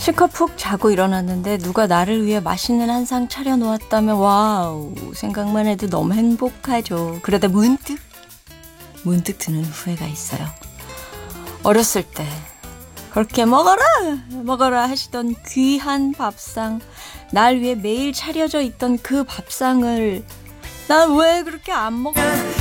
실컷 푹 자고 일어났는데 누가 나를 위해 맛있는 한상 차려놓았다면 와우, 생각만 해도 너무 행복하죠. 그러다 문득 드는 후회가 있어요. 어렸을 때 그렇게 먹어라 하시던 귀한 밥상, 날 위해 매일 차려져 있던 그 밥상을 난 왜 그렇게 안 먹어?